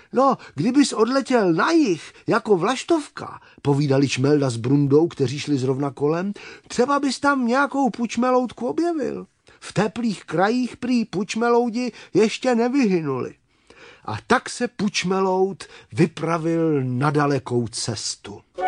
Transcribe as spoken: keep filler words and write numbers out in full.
No, kdybys odletěl na jih, jako vlaštovka, povídali Čmelda s Brundou, kteří šli zrovna kolem, třeba bys tam nějakou pučmeloutku objevil. V teplých krajích prý pučmeloudi ještě nevyhynuli. A tak se pučmelout vypravil na dalekou cestu.